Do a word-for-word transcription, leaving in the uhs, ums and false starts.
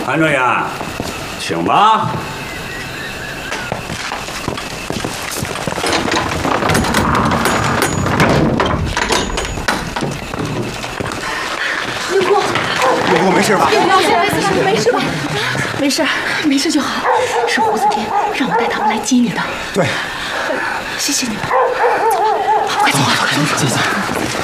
潘专员，请吧。 刘姑， 刘姑没事吧？ 没事吧？没事，没事就好。是胡子天让我带他们来接你的。 对， 谢谢你们。走吧，好，快走，快走， 谢谢。